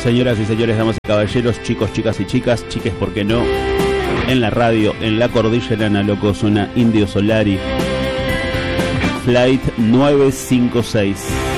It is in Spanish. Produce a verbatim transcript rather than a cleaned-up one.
Señoras y señores, damas y caballeros, chicos, chicas y chicas, chiques, ¿por qué no? En la radio, en la cordillerana, loco, suena Indio Solari, Flight nueve cinco seis.